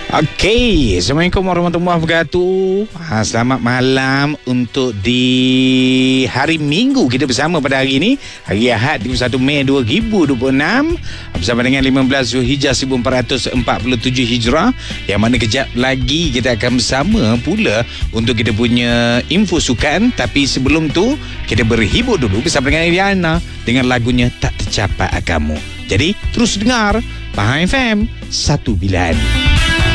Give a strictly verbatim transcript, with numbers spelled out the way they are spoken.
Okey, Assalamualaikum warahmatullahi wabarakatuh. ha, Selamat malam untuk di hari Minggu kita bersama pada hari ini, hari Ahad tiga puluh satu Mei dua ribu dua puluh enam, bersama dengan lima belas Zulhijjah seribu empat ratus empat puluh tujuh Hijrah, yang mana kejap lagi kita akan bersama pula untuk kita punya info sukan. Tapi sebelum tu kita berhibur dulu bersama dengan Iriana dengan lagunya Tak Tercapai Kamu. Jadi terus dengar Pahang F M satu Bilan.